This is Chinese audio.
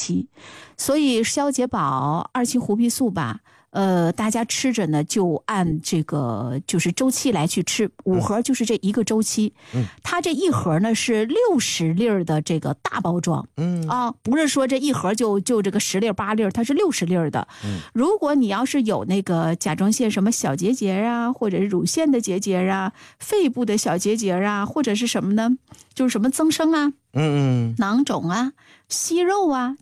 期，所以消解宝、二期胡皮素吧。大家吃着呢，就按这个就是周期来去吃，5盒就是这一个周期。它这一盒呢是60粒的这个大包装。不是说这一盒就这个10粒8粒，它是60粒的。如果你要是有那个甲状腺什么小结节啊，或者是乳腺的结节啊，肺部的小结节啊，或者是什么呢？就是什么增生啊，囊肿啊，息肉啊。